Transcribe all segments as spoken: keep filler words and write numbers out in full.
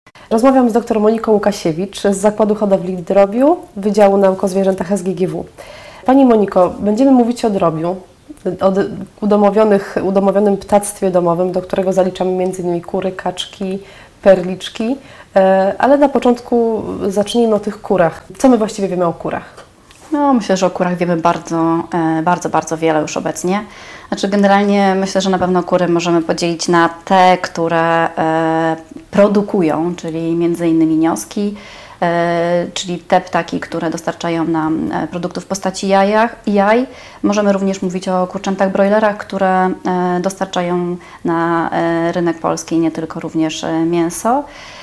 Rozmawiam z dr Moniką Łukasiewicz z Zakładu Hodowli w Drobiu, Wydziału Nauk o Zwierzętach S G G W. Pani Moniko, będziemy mówić o drobiu, o udomowionych, udomowionym ptactwie domowym, do którego zaliczamy między innymi kury, kaczki, perliczki, ale na początku zacznijmy o tych kurach. Co my właściwie wiemy o kurach? No, myślę, że o kurach wiemy bardzo, bardzo, bardzo wiele już obecnie. Znaczy generalnie myślę, że na pewno kury możemy podzielić na te, które e, produkują, czyli między innymi nioski, e, czyli te ptaki, które dostarczają nam produktów w postaci jajach, jaj. Możemy również mówić o kurczętach brojlerach, które e, dostarczają na e, rynek polski nie tylko również e, mięso.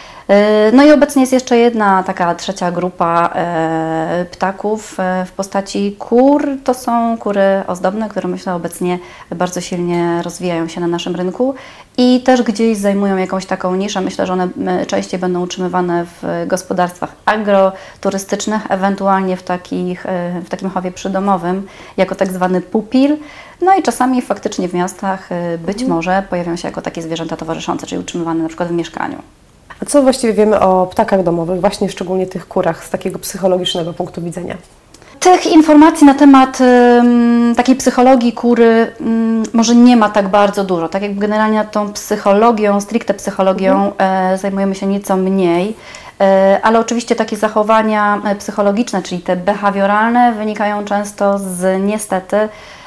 No i obecnie jest jeszcze jedna taka trzecia grupa e, ptaków e, w postaci kur. To są kury ozdobne, które myślę obecnie bardzo silnie rozwijają się na naszym rynku i też gdzieś zajmują jakąś taką niszę. Myślę, że one częściej będą utrzymywane w gospodarstwach agroturystycznych, ewentualnie w, takich, e, w takim chowie przydomowym, jako tak zwany pupil. No i czasami faktycznie w miastach e, być mhm. może pojawią się jako takie zwierzęta towarzyszące, czyli utrzymywane na przykład w mieszkaniu. A co właściwie wiemy o ptakach domowych, właśnie szczególnie tych kurach z takiego psychologicznego punktu widzenia? Tych informacji na temat um, takiej psychologii kury um, może nie ma tak bardzo dużo. Tak jak generalnie nad tą psychologią, stricte psychologią mhm. e, zajmujemy się nieco mniej. E, ale oczywiście takie zachowania psychologiczne, czyli te behawioralne, wynikają często z niestety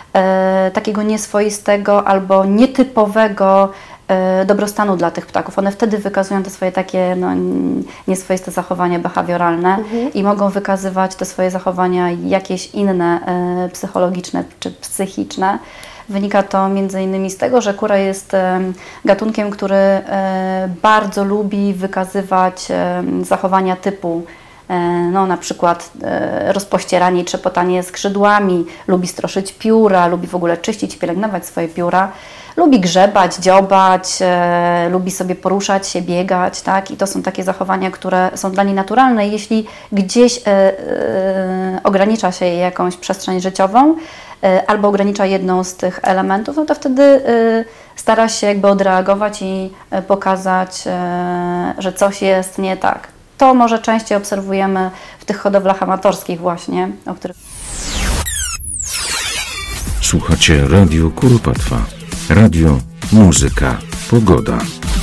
e, takiego nieswoistego albo nietypowego dobrostanu dla tych ptaków. One wtedy wykazują te swoje takie no, nieswoiste zachowania behawioralne mhm. i mogą wykazywać te swoje zachowania jakieś inne e, psychologiczne czy psychiczne. Wynika to między innymi z tego, że kura jest e, gatunkiem, który e, bardzo lubi wykazywać e, zachowania typu no, na przykład e, rozpościeranie i trzepotanie skrzydłami, lubi stroszyć pióra, lubi w ogóle czyścić i pielęgnować swoje pióra, lubi grzebać, dziobać, e, lubi sobie poruszać się, biegać, tak? I to są takie zachowania, które są dla niej naturalne. Jeśli gdzieś e, e, ogranicza się jej jakąś przestrzeń życiową e, albo ogranicza jedną z tych elementów, no to wtedy e, stara się jakby odreagować i e, pokazać, e, że coś jest nie tak. To może częściej obserwujemy w tych hodowlach amatorskich właśnie, o których... Słuchacie Radio Kuropatwa. Radio, muzyka, pogoda.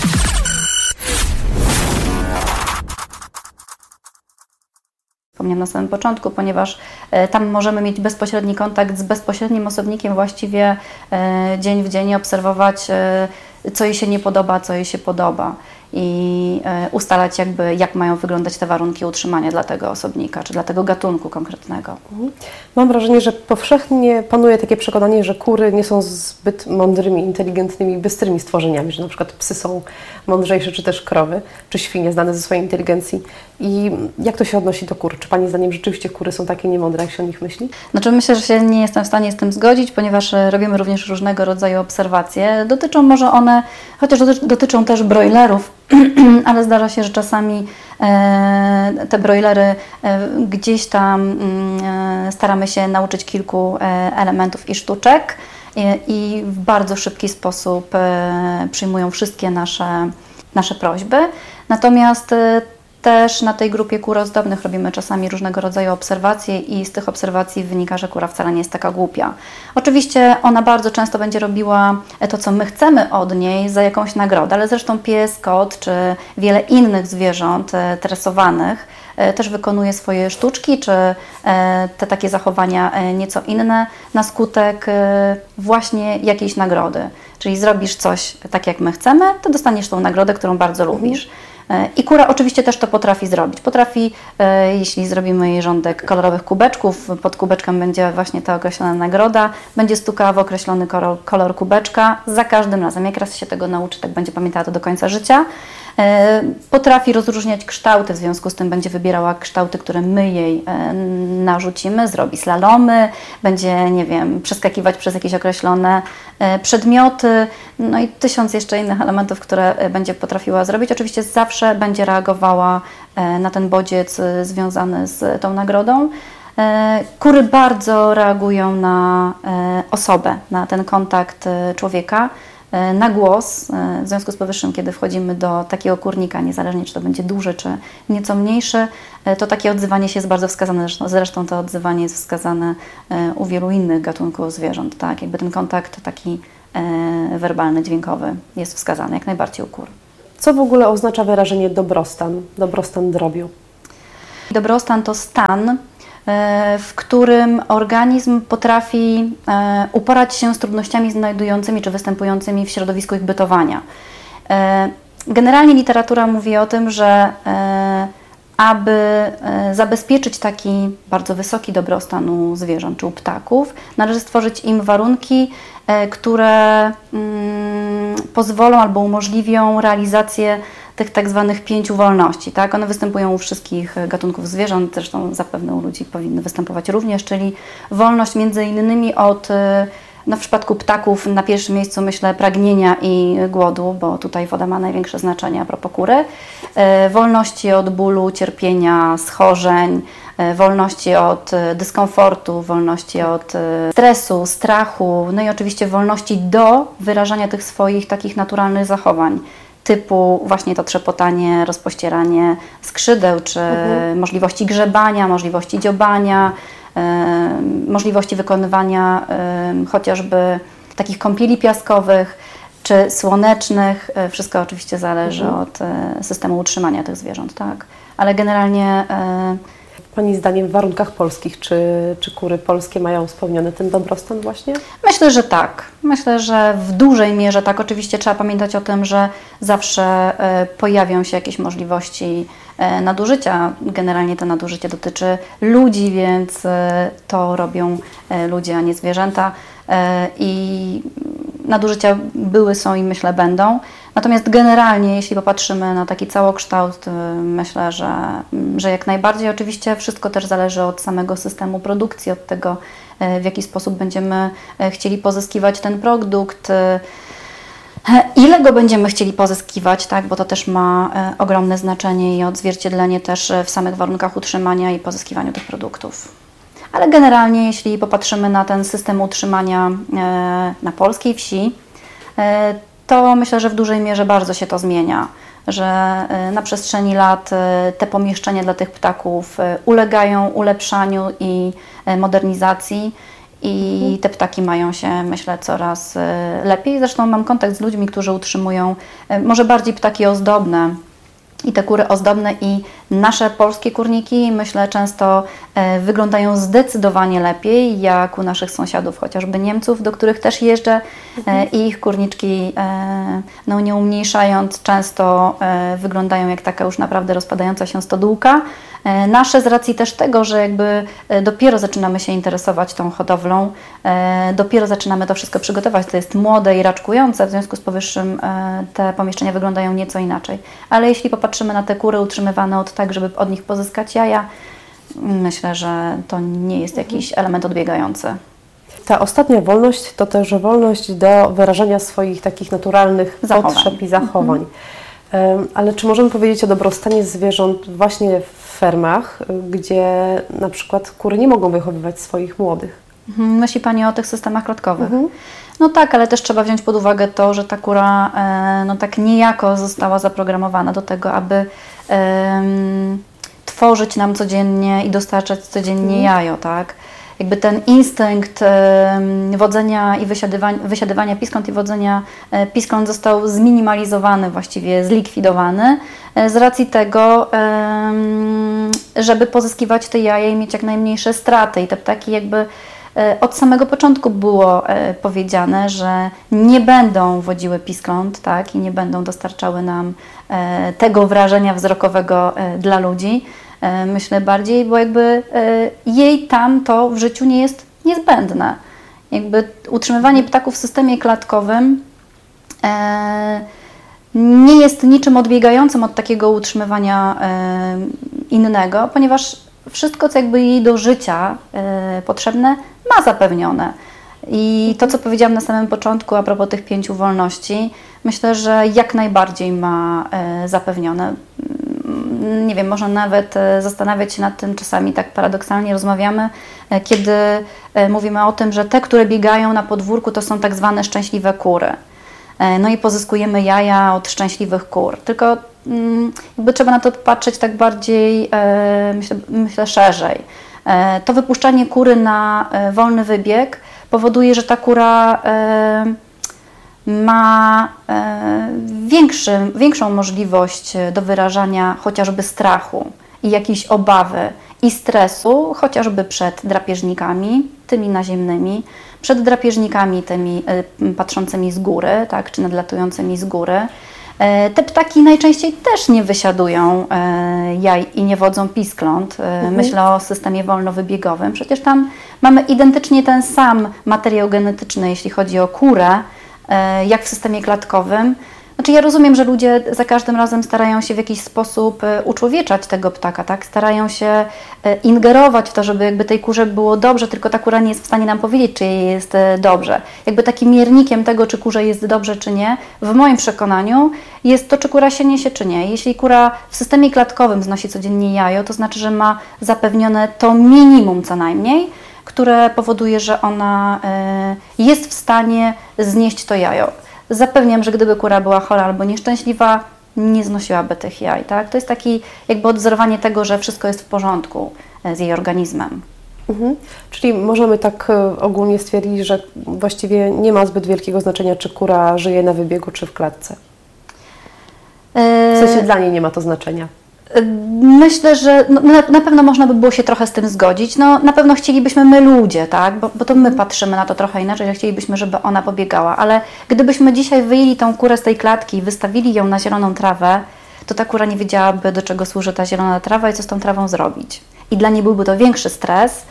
Wspomniałam na samym początku, ponieważ e, tam możemy mieć bezpośredni kontakt z bezpośrednim osobnikiem właściwie e, dzień w dzień i obserwować, e, co jej się nie podoba, co jej się podoba. I e, ustalać jakby, jak mają wyglądać te warunki utrzymania dla tego osobnika, czy dla tego gatunku konkretnego. Mam wrażenie, że powszechnie panuje takie przekonanie, że kury nie są zbyt mądrymi, inteligentnymi, bystrymi stworzeniami, że na przykład psy są mądrzejsze, czy też krowy, czy świnie znane ze swojej inteligencji. I jak to się odnosi do kur? Czy Pani zdaniem rzeczywiście kury są takie niemądre, jak się o nich myśli? Znaczy myślę, że się nie jestem w stanie z tym zgodzić, ponieważ robimy również różnego rodzaju obserwacje. Dotyczą może one, chociaż dotyczą też brojlerów, ale zdarza się, że czasami e, te brojlery e, gdzieś tam e, staramy się nauczyć kilku e, elementów i sztuczek e, i w bardzo szybki sposób e, przyjmują wszystkie nasze, nasze prośby. Natomiast e, też na tej grupie kur ozdobnych robimy czasami różnego rodzaju obserwacje i z tych obserwacji wynika, że kura wcale nie jest taka głupia. Oczywiście ona bardzo często będzie robiła to, co my chcemy od niej za jakąś nagrodę, ale zresztą pies, kot czy wiele innych zwierząt tresowanych też wykonuje swoje sztuczki czy te takie zachowania nieco inne na skutek właśnie jakiejś nagrody. Czyli zrobisz coś tak, jak my chcemy, to dostaniesz tą nagrodę, którą bardzo lubisz. I kura oczywiście też to potrafi zrobić. Potrafi, e, jeśli zrobimy jej rządek kolorowych kubeczków, pod kubeczkiem będzie właśnie ta określona nagroda, będzie stukała w określony kolor, kolor kubeczka za każdym razem. Jak raz się tego nauczy, tak będzie pamiętała to do końca życia. E, potrafi rozróżniać kształty, w związku z tym będzie wybierała kształty, które my jej e, narzucimy, zrobi slalomy, będzie, nie wiem, przeskakiwać przez jakieś określone e, przedmioty, no i tysiąc jeszcze innych elementów, które e, będzie potrafiła zrobić. Oczywiście zawsze będzie reagowała e, na ten bodziec e, związany z tą nagrodą. E, kury bardzo reagują na e, osobę, na ten kontakt e, człowieka. na głos. W związku z powyższym, kiedy wchodzimy do takiego kurnika, niezależnie czy to będzie duży, czy nieco mniejszy, to takie odzywanie się jest bardzo wskazane. Zresztą, zresztą to odzywanie jest wskazane u wielu innych gatunków zwierząt. Tak? Jakby ten kontakt taki werbalny, dźwiękowy jest wskazany jak najbardziej u kur. Co w ogóle oznacza wyrażenie dobrostan, dobrostan drobiu? Dobrostan to stan, w którym organizm potrafi uporać się z trudnościami znajdującymi czy występującymi w środowisku ich bytowania. Generalnie literatura mówi o tym, że aby zabezpieczyć taki bardzo wysoki dobrostan u zwierząt czy u ptaków, należy stworzyć im warunki, które pozwolą albo umożliwią realizację tych tak zwanych pięciu wolności. Tak? One występują u wszystkich gatunków zwierząt, zresztą zapewne u ludzi powinny występować również, czyli wolność między innymi od, no w przypadku ptaków na pierwszym miejscu myślę pragnienia i głodu, bo tutaj woda ma największe znaczenie a propos kury, wolności od bólu, cierpienia, schorzeń, wolności od dyskomfortu, wolności od stresu, strachu, no i oczywiście wolności do wyrażania tych swoich takich naturalnych zachowań, typu właśnie to trzepotanie, rozpościeranie skrzydeł, czy mhm. możliwości grzebania, możliwości dziobania, e, możliwości wykonywania e, chociażby takich kąpieli piaskowych, czy słonecznych. E, wszystko oczywiście zależy mhm. od e, systemu utrzymania tych zwierząt, tak? Ale generalnie e, Pani zdaniem w warunkach polskich, czy, czy kury polskie mają spełniony ten dobrostan właśnie? Myślę, że tak. Myślę, że w dużej mierze tak. Oczywiście trzeba pamiętać o tym, że zawsze pojawią się jakieś możliwości nadużycia. Generalnie to nadużycie dotyczy ludzi, więc to robią ludzie, a nie zwierzęta. I nadużycia były, są i myślę będą. Natomiast generalnie, jeśli popatrzymy na taki całokształt, myślę, że, że jak najbardziej. Oczywiście wszystko też zależy od samego systemu produkcji, od tego, w jaki sposób będziemy chcieli pozyskiwać ten produkt, ile go będziemy chcieli pozyskiwać, tak, bo to też ma ogromne znaczenie i odzwierciedlenie też w samych warunkach utrzymania i pozyskiwaniu tych produktów. Ale generalnie, jeśli popatrzymy na ten system utrzymania na polskiej wsi, to myślę, że w dużej mierze bardzo się to zmienia, że na przestrzeni lat te pomieszczenia dla tych ptaków ulegają ulepszaniu i modernizacji i te ptaki mają się, myślę, coraz lepiej. Zresztą mam kontakt z ludźmi, którzy utrzymują może bardziej ptaki ozdobne i te kury ozdobne i nasze polskie kurniki, myślę, często e, wyglądają zdecydowanie lepiej jak u naszych sąsiadów, chociażby Niemców, do których też jeżdżę e, i ich kurniczki, e, no nie umniejszając, często e, wyglądają jak taka już naprawdę rozpadająca się stodółka. E, nasze z racji też tego, że jakby e, dopiero zaczynamy się interesować tą hodowlą, e, dopiero zaczynamy to wszystko przygotować, to jest młode i raczkujące, w związku z powyższym e, te pomieszczenia wyglądają nieco inaczej. Ale jeśli popatrzymy na te kury utrzymywane od tak, żeby od nich pozyskać jaja, myślę, że to nie jest jakiś element odbiegający. Ta ostatnia wolność to też wolność do wyrażania swoich takich naturalnych zachowań. potrzeb i zachowań. Mhm. Ale czy możemy powiedzieć o dobrostanie zwierząt właśnie w fermach, gdzie na przykład kury nie mogą wychowywać swoich młodych? Myśli Pani o tych systemach klatkowych? Mhm. No tak, ale też trzeba wziąć pod uwagę to, że ta kura no tak niejako została zaprogramowana do tego, aby um, tworzyć nam codziennie i dostarczać codziennie mhm. jajo, tak? Jakby ten instynkt um, wodzenia i wysiadywania, wysiadywania piskląt i wodzenia e, piskląt został zminimalizowany, właściwie zlikwidowany e, z racji tego, um, żeby pozyskiwać te jaja i mieć jak najmniejsze straty i te ptaki jakby od samego początku było powiedziane, że nie będą wodziły piskląt, tak, i nie będą dostarczały nam tego wrażenia wzrokowego dla ludzi. Myślę bardziej, bo jakby jej tam to w życiu nie jest niezbędne. Jakby utrzymywanie ptaków w systemie klatkowym nie jest niczym odbiegającym od takiego utrzymywania innego, ponieważ wszystko, co jakby jej do życia y, potrzebne, ma zapewnione. I to, co powiedziałam na samym początku a propos tych pięciu wolności, myślę, że jak najbardziej ma y, zapewnione. Y, nie wiem, można nawet y, zastanawiać się nad tym, czasami tak paradoksalnie rozmawiamy, y, kiedy y, mówimy o tym, że te, które biegają na podwórku, to są tak zwane szczęśliwe kury. no i pozyskujemy jaja od szczęśliwych kur. Tylko jakby trzeba na to patrzeć tak bardziej, myślę, myślę szerzej. To wypuszczanie kury na wolny wybieg powoduje, że ta kura ma większy, większą możliwość do wyrażania chociażby strachu i jakiejś obawy i stresu, chociażby przed drapieżnikami, tymi naziemnymi, przed drapieżnikami tymi patrzącymi z góry, tak, czy nadlatującymi z góry. Te ptaki najczęściej też nie wysiadują jaj i nie wodzą piskląt. Mhm. Myślę o systemie wolnowybiegowym. Przecież tam mamy identycznie ten sam materiał genetyczny, jeśli chodzi o kurę, jak w systemie klatkowym. Znaczy ja rozumiem, że ludzie za każdym razem starają się w jakiś sposób uczłowieczać tego ptaka, tak? Starają się ingerować w to, żeby jakby tej kurze było dobrze, tylko ta kura nie jest w stanie nam powiedzieć, czy jej jest dobrze. Jakby takim miernikiem tego, czy kurze jest dobrze, czy nie, w moim przekonaniu jest to, czy kura się niesie, czy nie. Jeśli kura w systemie klatkowym znosi codziennie jajo, to znaczy, że ma zapewnione to minimum co najmniej, które powoduje, że ona jest w stanie znieść to jajo. Zapewniam, że gdyby kura była chora albo nieszczęśliwa, nie znosiłaby tych jaj. Tak? To jest taki jakby odwzorowanie tego, że wszystko jest w porządku z jej organizmem. Mhm. Czyli możemy tak ogólnie stwierdzić, że właściwie nie ma zbyt wielkiego znaczenia, czy kura żyje na wybiegu, czy w klatce. W sensie dla niej nie ma to znaczenia. Myślę, że no, na, na pewno można by było się trochę z tym zgodzić. No, na pewno chcielibyśmy my ludzie, tak? bo, bo to my patrzymy na to trochę inaczej, że chcielibyśmy, żeby ona pobiegała, ale gdybyśmy dzisiaj wyjęli tą kurę z tej klatki i wystawili ją na zieloną trawę, to ta kura nie wiedziałaby, do czego służy ta zielona trawa i co z tą trawą zrobić. I dla niej byłby to większy stres,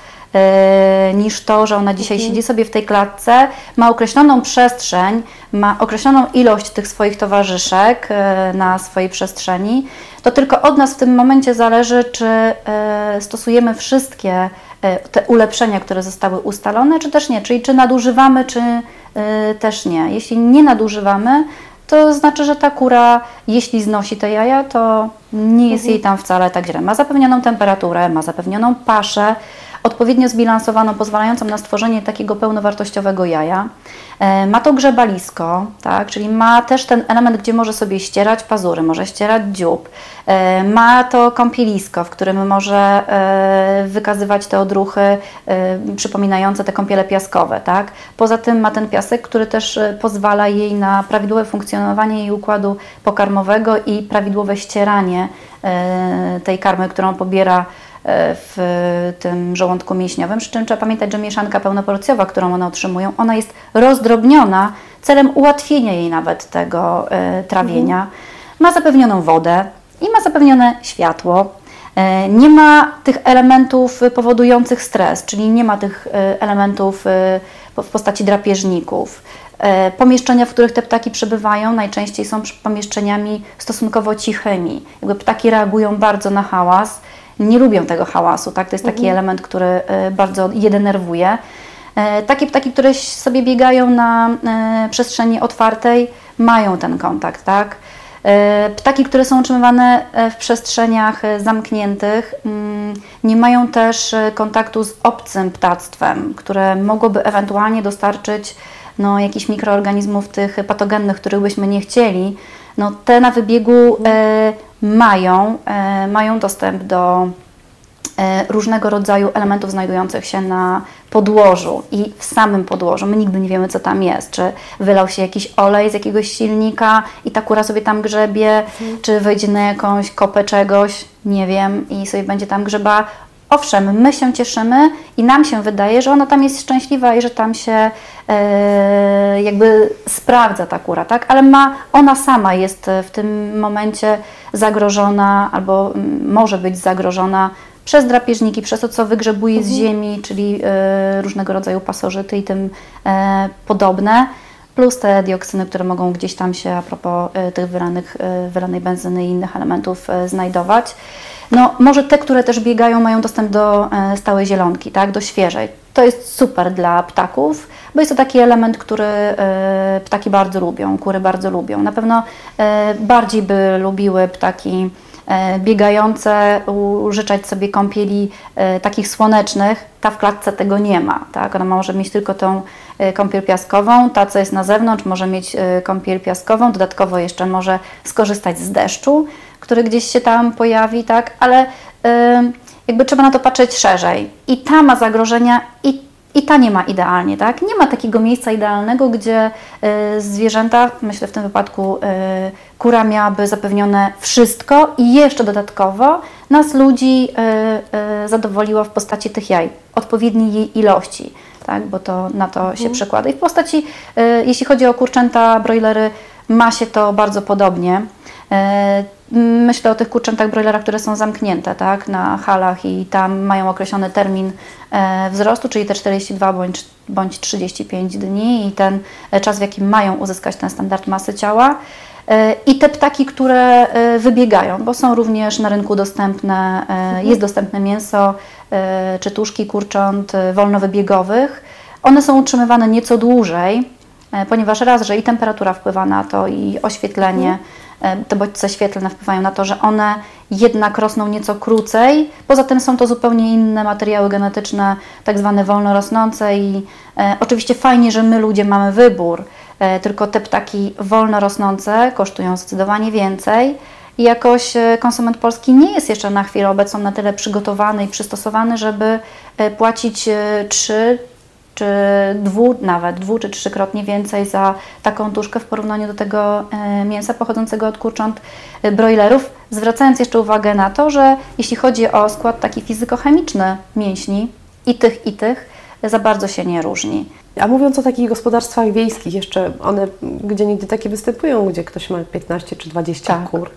Yy, niż to, że ona dzisiaj mhm. siedzi sobie w tej klatce, ma określoną przestrzeń, ma określoną ilość tych swoich towarzyszek yy, na swojej przestrzeni. To tylko od nas w tym momencie zależy, czy yy, stosujemy wszystkie yy, te ulepszenia, które zostały ustalone, czy też nie. Czyli czy nadużywamy, czy yy, też nie. Jeśli nie nadużywamy, to znaczy, że ta kura, jeśli znosi te jaja, to nie jest mhm. jej tam wcale tak źle. Ma zapewnioną temperaturę, ma zapewnioną paszę, odpowiednio zbilansowaną, pozwalającą na stworzenie takiego pełnowartościowego jaja. E, ma to grzebalisko, tak, czyli ma też ten element, gdzie może sobie ścierać pazury, może ścierać dziób. E, ma to kąpielisko, w którym może e, wykazywać te odruchy e, przypominające te kąpiele piaskowe. Tak. Poza tym ma ten piasek, który też e, pozwala jej na prawidłowe funkcjonowanie jej układu pokarmowego i prawidłowe ścieranie e, tej karmy, którą pobiera w tym żołądku mięśniowym, przy czym trzeba pamiętać, że mieszanka pełnoporcjowa, którą one otrzymują, ona jest rozdrobniona celem ułatwienia jej nawet tego e, trawienia. Mhm. Ma zapewnioną wodę i ma zapewnione światło. E, nie ma tych elementów powodujących stres, czyli nie ma tych e, elementów e, w postaci drapieżników. E, pomieszczenia, w których te ptaki przebywają, najczęściej są pomieszczeniami stosunkowo cichymi. Jakby ptaki reagują bardzo na hałas, nie lubią tego hałasu, tak? To jest taki mhm. element, który bardzo je denerwuje. Takie ptaki, które sobie biegają na przestrzeni otwartej, mają ten kontakt, tak? Ptaki, które są utrzymywane w przestrzeniach zamkniętych, nie mają też kontaktu z obcym ptactwem, które mogłoby ewentualnie dostarczyć no, jakichś mikroorganizmów tych patogennych, których byśmy nie chcieli. No, te na wybiegu e, mają, e, mają dostęp do e, różnego rodzaju elementów znajdujących się na podłożu i w samym podłożu. My nigdy nie wiemy, co tam jest. Czy wylał się jakiś olej z jakiegoś silnika i ta kura sobie tam grzebie, mhm. czy wejdzie na jakąś kopę czegoś, nie wiem, i sobie będzie tam grzebała. Owszem, my się cieszymy i nam się wydaje, że ona tam jest szczęśliwa i że tam się e, jakby sprawdza ta kura, tak? Ale ma, ona sama jest w tym momencie zagrożona albo może być zagrożona przez drapieżniki, przez to, co wygrzebuje mhm. z ziemi, czyli e, różnego rodzaju pasożyty i tym e, podobne, plus te dioksyny, które mogą gdzieś tam się a propos e, tych wylanych, e, wylanej benzyny i innych elementów e, znajdować. No, może te, które też biegają, mają dostęp do e, stałej zielonki, tak, do świeżej. To jest super dla ptaków, bo jest to taki element, który e, ptaki bardzo lubią, kury bardzo lubią. Na pewno e, bardziej by lubiły ptaki e, biegające, użyczać sobie kąpieli e, takich słonecznych. Ta w klatce tego nie ma, tak? Ona może mieć tylko tą kąpiel piaskową, ta co jest na zewnątrz może mieć kąpiel piaskową, dodatkowo jeszcze może skorzystać z deszczu, który gdzieś się tam pojawi, tak, ale jakby trzeba na to patrzeć szerzej. I ta ma zagrożenia i, i ta nie ma idealnie, tak? Nie ma takiego miejsca idealnego, gdzie y, zwierzęta, myślę w tym wypadku y, kura miałaby zapewnione wszystko i jeszcze dodatkowo nas ludzi y, y, zadowoliła w postaci tych jaj, odpowiedniej jej ilości, tak? Bo to na to mhm. się przekłada. I w postaci, y, jeśli chodzi o kurczęta, brojlery, ma się to bardzo podobnie. Myślę o tych kurczętach brojlerach, które są zamknięte, tak, na halach i tam mają określony termin wzrostu, czyli te czterdzieści dwa bądź, bądź trzydzieści pięć dni i ten czas, w jakim mają uzyskać ten standard masy ciała. I te ptaki, które wybiegają, bo są również na rynku dostępne, mhm. jest dostępne mięso czy tuszki kurcząt wolnowybiegowych. One są utrzymywane nieco dłużej, ponieważ raz, że i temperatura wpływa na to, i oświetlenie, mhm. te bodźce świetlne wpływają na to, że one jednak rosną nieco krócej. Poza tym są to zupełnie inne materiały genetyczne, tak zwane wolnorosnące i e, oczywiście fajnie, że my ludzie mamy wybór, e, tylko te ptaki wolnorosnące kosztują zdecydowanie więcej i jakoś e, konsument polski nie jest jeszcze na chwilę obecną na tyle przygotowany i przystosowany, żeby e, płacić e, trzy czy dwu, nawet dwu czy trzykrotnie więcej za taką tuszkę w porównaniu do tego mięsa pochodzącego od kurcząt brojlerów, zwracając jeszcze uwagę na to, że jeśli chodzi o skład taki fizykochemiczny mięśni i tych i tych, za bardzo się nie różni. A mówiąc o takich gospodarstwach wiejskich, jeszcze one gdzie nigdy takie występują, gdzie ktoś ma piętnaście czy dwadzieścia tak. kur.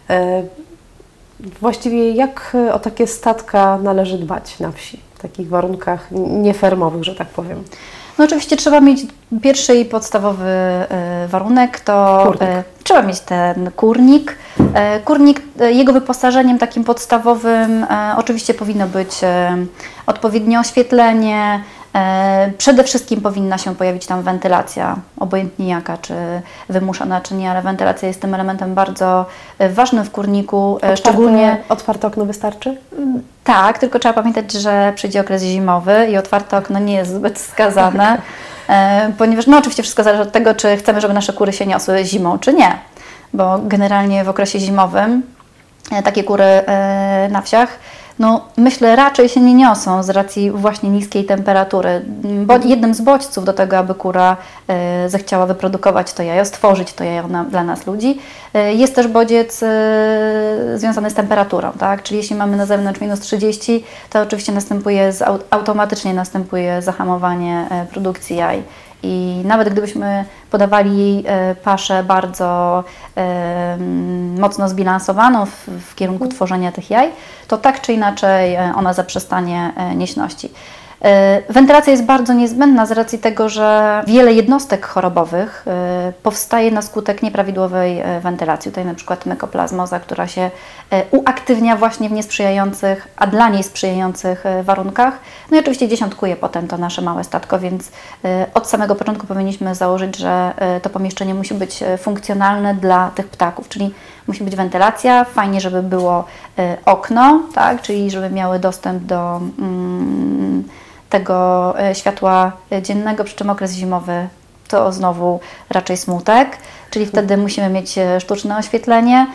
Właściwie jak o takie statka należy dbać na wsi? W takich warunkach niefermowych, że tak powiem. No oczywiście trzeba mieć pierwszy i podstawowy y, warunek, to y, trzeba mieć ten kurnik. Y, kurnik, y, jego wyposażeniem takim podstawowym y, oczywiście powinno być y, odpowiednie oświetlenie, przede wszystkim powinna się pojawić tam wentylacja, obojętnie jaka, czy wymuszona, czy nie, ale wentylacja jest tym elementem bardzo ważnym w kurniku. Otwarte, szczególnie otwarte okno wystarczy? Tak, tylko trzeba pamiętać, że przyjdzie okres zimowy i otwarte okno nie jest zbyt wskazane, ponieważ no oczywiście wszystko zależy od tego, czy chcemy, żeby nasze kury się niosły zimą, czy nie, bo generalnie w okresie zimowym takie kury na wsiach no myślę, raczej się nie niosą z racji właśnie niskiej temperatury. Bo jednym z bodźców do tego, aby kura y, zechciała wyprodukować to jajo, stworzyć to jajo na, dla nas ludzi, y, jest też bodziec y, związany z temperaturą, tak? Czyli jeśli mamy na zewnątrz minus trzydzieści, to oczywiście następuje, z, automatycznie następuje zahamowanie y, produkcji jaj. I nawet gdybyśmy podawali jej paszę bardzo e, mocno zbilansowaną w, w kierunku mm. tworzenia tych jaj, to tak czy inaczej ona zaprzestanie nieśności. Wentylacja jest bardzo niezbędna z racji tego, że wiele jednostek chorobowych powstaje na skutek nieprawidłowej wentylacji. Tutaj na przykład mykoplazmoza, która się uaktywnia właśnie w niesprzyjających, a dla niej sprzyjających warunkach. No i oczywiście dziesiątkuje potem to nasze małe statko, więc od samego początku powinniśmy założyć, że to pomieszczenie musi być funkcjonalne dla tych ptaków, czyli musi być wentylacja, fajnie, żeby było okno, tak, czyli żeby miały dostęp do mm, tego światła dziennego, przy czym okres zimowy to znowu raczej smutek, czyli wtedy musimy mieć sztuczne oświetlenie.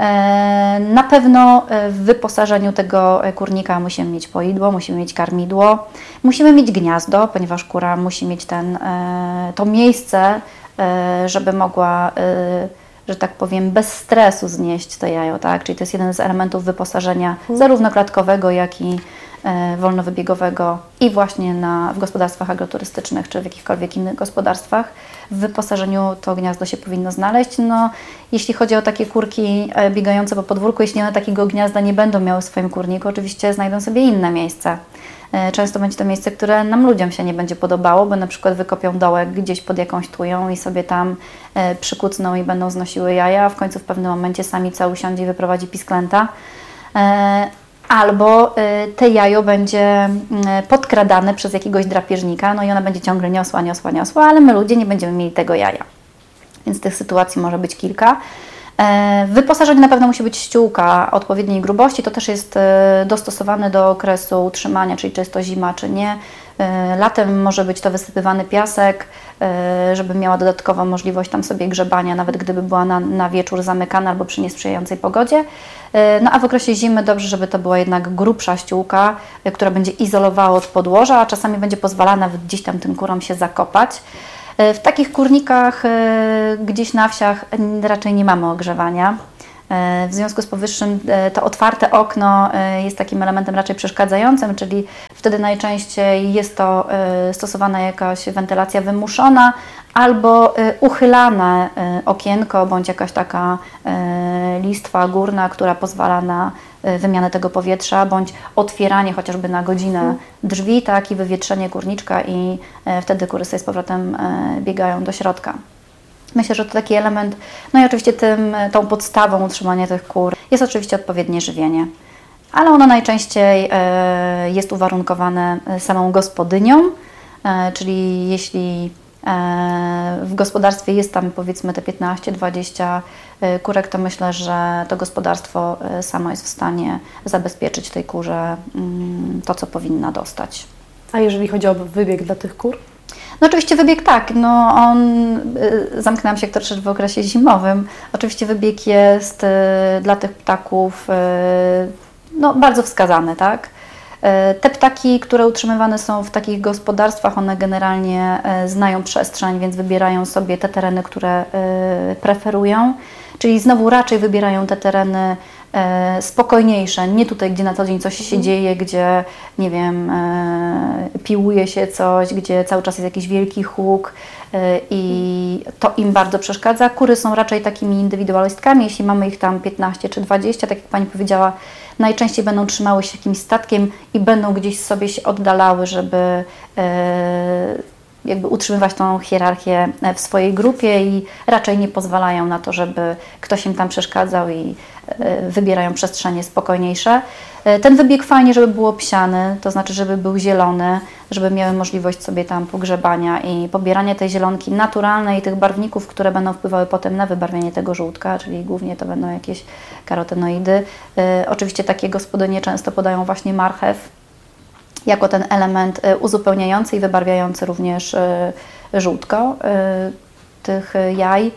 Na pewno w wyposażeniu tego kurnika musimy mieć poidło, musimy mieć karmidło, musimy mieć gniazdo, ponieważ kura musi mieć ten, to miejsce, żeby mogła, że tak powiem, bez stresu znieść to jajo, tak? Czyli to jest jeden z elementów wyposażenia zarówno klatkowego, jak i wolnowybiegowego i właśnie na, w gospodarstwach agroturystycznych czy w jakichkolwiek innych gospodarstwach. W wyposażeniu to gniazdo się powinno znaleźć. No, jeśli chodzi o takie kurki biegające po podwórku, jeśli one takiego gniazda nie będą miały w swoim kurniku, oczywiście znajdą sobie inne miejsce. Często będzie to miejsce, które nam ludziom się nie będzie podobało, bo na przykład wykopią dołek gdzieś pod jakąś tują i sobie tam przykucną i będą znosiły jaja, a w końcu w pewnym momencie samica usiądzie i wyprowadzi pisklęta. Albo te jajo będzie podkradane przez jakiegoś drapieżnika, no i ona będzie ciągle niosła, niosła, niosła, ale my ludzie nie będziemy mieli tego jaja. Więc tych sytuacji może być kilka. W wyposażeniu na pewno musi być ściółka odpowiedniej grubości, to też jest dostosowane do okresu utrzymania, czyli czy jest to zima, czy nie. Latem może być to wysypywany piasek, żeby miała dodatkową możliwość tam sobie grzebania, nawet gdyby była na, na wieczór zamykana albo przy niesprzyjającej pogodzie. No a w okresie zimy dobrze, żeby to była jednak grubsza ściółka, która będzie izolowała od podłoża, a czasami będzie pozwalała nawet gdzieś tam tym kurom się zakopać. W takich kurnikach gdzieś na wsiach raczej nie mamy ogrzewania. W związku z powyższym to otwarte okno jest takim elementem raczej przeszkadzającym, czyli wtedy najczęściej jest to stosowana jakaś wentylacja wymuszona albo uchylane okienko bądź jakaś taka listwa górna, która pozwala na wymianę tego powietrza, bądź otwieranie chociażby na godzinę drzwi, tak, i wywietrzenie kurniczka i wtedy kury sobie z powrotem biegają do środka. Myślę, że to taki element, no i oczywiście tym, tą podstawą utrzymania tych kur jest oczywiście odpowiednie żywienie, ale ono najczęściej e, jest uwarunkowane samą gospodynią, e, czyli jeśli e, w gospodarstwie jest tam powiedzmy te piętnaście dwadzieścia kurek, to myślę, że to gospodarstwo samo jest w stanie zabezpieczyć tej kurze mm, to, co powinna dostać. A jeżeli chodzi o wybieg dla tych kur? No oczywiście wybieg tak, no on, y, zamknęłam się troszeczkę w okresie zimowym, oczywiście wybieg jest y, dla tych ptaków y, no, bardzo wskazany, tak. Y, te ptaki, które utrzymywane są w takich gospodarstwach, one generalnie y, znają przestrzeń, więc wybierają sobie te tereny, które y, preferują, czyli znowu raczej wybierają te tereny E, spokojniejsze, nie tutaj, gdzie na co dzień coś się dzieje, gdzie, nie wiem, e, piłuje się coś, gdzie cały czas jest jakiś wielki huk e, i to im bardzo przeszkadza. Kury są raczej takimi indywidualistkami, jeśli mamy ich tam piętnaście czy dwadzieścia, tak jak Pani powiedziała, najczęściej będą trzymały się jakimś statkiem i będą gdzieś sobie się oddalały, żeby e, jakby utrzymywać tą hierarchię w swojej grupie i raczej nie pozwalają na to, żeby ktoś im tam przeszkadzał i wybierają przestrzenie spokojniejsze. Ten wybieg fajnie, żeby był obsiany, to znaczy, żeby był zielony, żeby miały możliwość sobie tam pogrzebania i pobierania tej zielonki naturalnej i tych barwników, które będą wpływały potem na wybarwienie tego żółtka, czyli głównie to będą jakieś karotenoidy. Oczywiście takie gospodynie często podają właśnie marchew jako ten element uzupełniający i wybarwiający również żółtko tych jaj.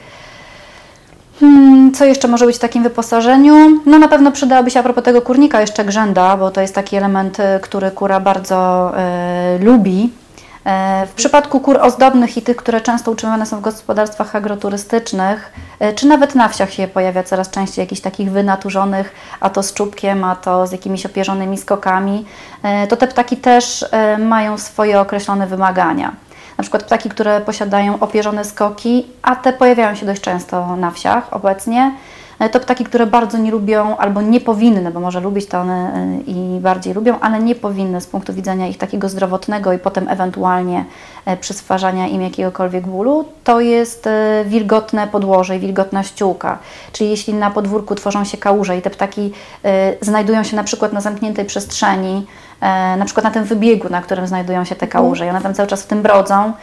Co jeszcze może być w takim wyposażeniu? No na pewno przydałoby się a propos tego kurnika jeszcze grzęda, bo to jest taki element, który kura bardzo e, lubi. E, w przypadku kur ozdobnych i tych, które często utrzymywane są w gospodarstwach agroturystycznych, e, czy nawet na wsiach się pojawia coraz częściej jakichś takich wynaturzonych, a to z czubkiem, a to z jakimiś opierzonymi skokami, e, to te ptaki też e, mają swoje określone wymagania. Na przykład ptaki, które posiadają opierzone skoki, a te pojawiają się dość często na wsiach obecnie, to ptaki, które bardzo nie lubią albo nie powinny, bo może lubić to one i bardziej lubią, ale nie powinny z punktu widzenia ich takiego zdrowotnego i potem ewentualnie przysparzania im jakiegokolwiek bólu, to jest wilgotne podłoże i wilgotna ściółka. Czyli jeśli na podwórku tworzą się kałuże i te ptaki znajdują się na przykład na zamkniętej przestrzeni, na przykład na tym wybiegu, na którym znajdują się te kałuże i one tam cały czas w tym brodzą,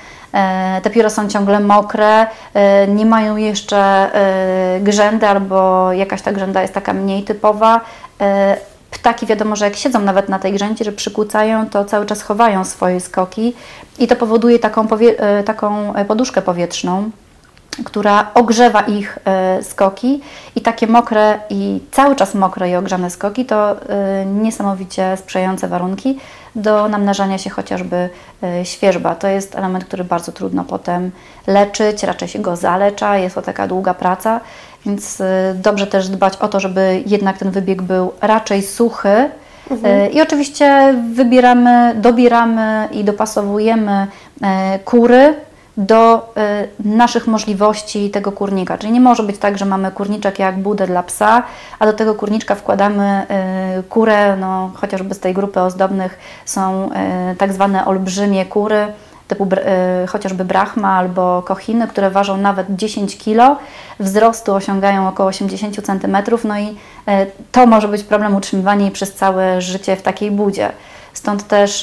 te pióra są ciągle mokre, nie mają jeszcze grzędy albo jakaś ta grzęda jest taka mniej typowa. Ptaki wiadomo, że jak siedzą nawet na tej grzędzie, że przykłócają, to cały czas chowają swoje skoki i to powoduje taką, powie- taką poduszkę powietrzną, która ogrzewa ich y, skoki i takie mokre i cały czas mokre i ogrzane skoki to y, niesamowicie sprzyjające warunki do namnażania się chociażby y, świerzba. To jest element, który bardzo trudno potem leczyć, raczej się go zalecza, jest to taka długa praca, więc y, dobrze też dbać o to, żeby jednak ten wybieg był raczej suchy. Mhm. Y, I oczywiście wybieramy, dobieramy i dopasowujemy y, kury do y, naszych możliwości tego kurnika. Czyli nie może być tak, że mamy kurniczek jak budę dla psa, a do tego kurniczka wkładamy y, kurę, no, chociażby z tej grupy ozdobnych są y, tak zwane olbrzymie kury, typu y, chociażby brahma albo kochiny, które ważą nawet dziesięć kilo, wzrostu osiągają około osiemdziesiąt centymetrów, no i y, to może być problem utrzymywania jej przez całe życie w takiej budzie. Stąd też y,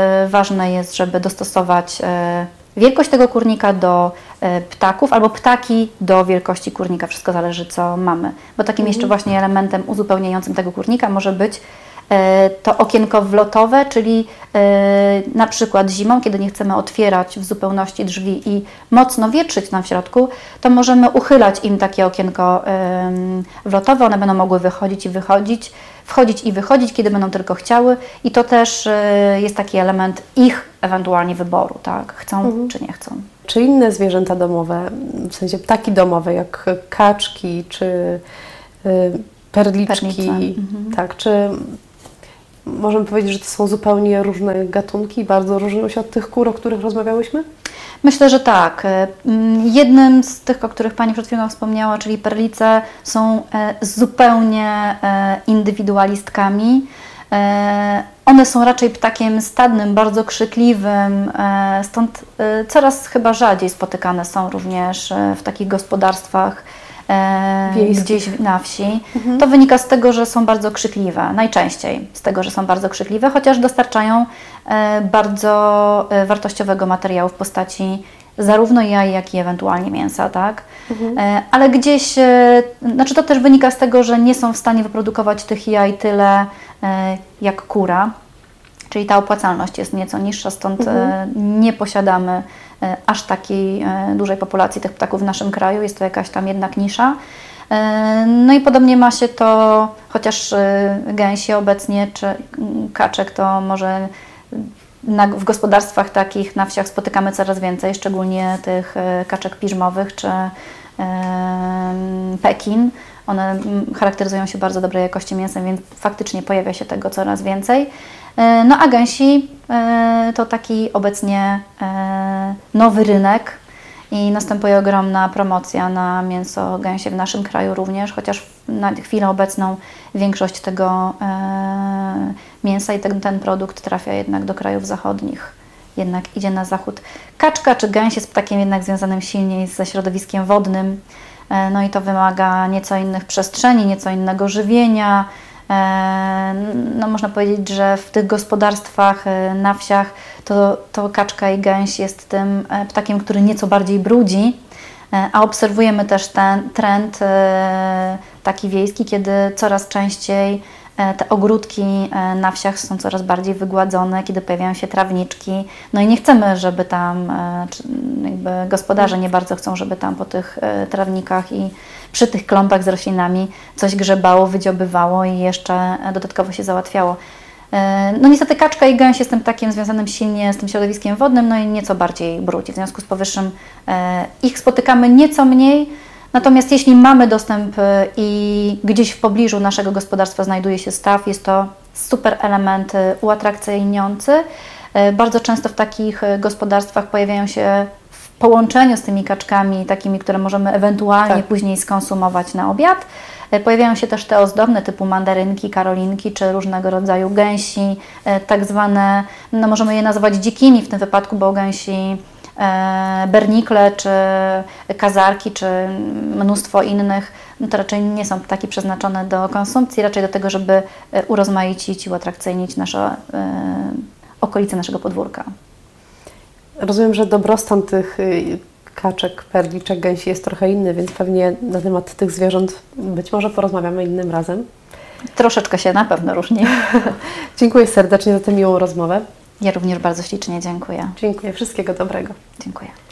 ważne jest, żeby dostosować y, wielkość tego kurnika do e, ptaków albo ptaki do wielkości kurnika. Wszystko zależy, co mamy. Bo takim mhm. jeszcze właśnie elementem uzupełniającym tego kurnika może być to okienko wlotowe, czyli na przykład zimą, kiedy nie chcemy otwierać w zupełności drzwi i mocno wietrzyć nam w środku, to możemy uchylać im takie okienko wlotowe, one będą mogły wychodzić i wychodzić, wchodzić i wychodzić, kiedy będą tylko chciały i to też jest taki element ich ewentualnie wyboru, tak, chcą mhm. czy nie chcą. Czy inne zwierzęta domowe, w sensie ptaki domowe, jak kaczki czy y, perliczki, mhm. tak, czy możemy powiedzieć, że to są zupełnie różne gatunki, bardzo różnią się od tych kur, o których rozmawiałyśmy? Myślę, że tak. Jednym z tych, o których Pani przed chwilą wspomniała, czyli perlice, są zupełnie indywidualistkami. One są raczej ptakiem stadnym, bardzo krzykliwym, stąd coraz chyba rzadziej spotykane są również w takich gospodarstwach Wiejskich. Gdzieś na wsi. Mhm. To wynika z tego, że są bardzo krzykliwe, najczęściej z tego, że są bardzo krzykliwe, chociaż dostarczają bardzo wartościowego materiału w postaci zarówno jaj, jak i ewentualnie mięsa, tak? Mhm. Ale gdzieś, znaczy to też wynika z tego, że nie są w stanie wyprodukować tych jaj tyle jak kura, czyli ta opłacalność jest nieco niższa, stąd mhm. nie posiadamy aż takiej dużej populacji tych ptaków w naszym kraju, jest to jakaś tam jednak nisza. No i podobnie ma się to, chociaż gęsi obecnie, czy kaczek, to może na, w gospodarstwach takich na wsiach spotykamy coraz więcej, szczególnie tych kaczek piżmowych, czy Pekin. One charakteryzują się bardzo dobrej jakości mięsem, więc faktycznie pojawia się tego coraz więcej. No a gęsi to taki obecnie nowy rynek i następuje ogromna promocja na mięso gęsie w naszym kraju również, chociaż na chwilę obecną większość tego mięsa i ten, ten produkt trafia jednak do krajów zachodnich, jednak idzie na zachód. Kaczka czy gęś jest ptakiem jednak związanym silniej ze środowiskiem wodnym, no i to wymaga nieco innych przestrzeni, nieco innego żywienia. No można powiedzieć, że w tych gospodarstwach na wsiach to, to kaczka i gęś jest tym ptakiem, który nieco bardziej brudzi, a obserwujemy też ten trend taki wiejski, kiedy coraz częściej te ogródki na wsiach są coraz bardziej wygładzone, kiedy pojawiają się trawniczki. No i nie chcemy, żeby tam, jakby gospodarze nie bardzo chcą, żeby tam po tych trawnikach i przy tych klątach z roślinami coś grzebało, wydziobywało i jeszcze dodatkowo się załatwiało. No niestety kaczka i gęś jest tym ptakiem związanym silnie z tym środowiskiem wodnym, no i nieco bardziej brudzi. W związku z powyższym ich spotykamy nieco mniej. Natomiast jeśli mamy dostęp i gdzieś w pobliżu naszego gospodarstwa znajduje się staw, jest to super element uatrakcyjniący. Bardzo często w takich gospodarstwach pojawiają się w połączeniu z tymi kaczkami, takimi, które możemy ewentualnie tak. później skonsumować na obiad. Pojawiają się też te ozdobne typu mandarynki, karolinki czy różnego rodzaju gęsi, tak zwane, no możemy je nazywać dzikimi w tym wypadku, bo gęsi bernikle, czy kazarki, czy mnóstwo innych, no to raczej nie są ptaki przeznaczone do konsumpcji, raczej do tego, żeby urozmaicić i uatrakcyjnić nasze e, okolice naszego podwórka. Rozumiem, że dobrostan tych kaczek, perliczek, gęsi jest trochę inny, więc pewnie na temat tych zwierząt być może porozmawiamy innym razem. Troszeczkę się na pewno różni. Dziękuję serdecznie za tę miłą rozmowę. Ja również bardzo ślicznie dziękuję. Dziękuję. Wszystkiego dobrego. Dziękuję.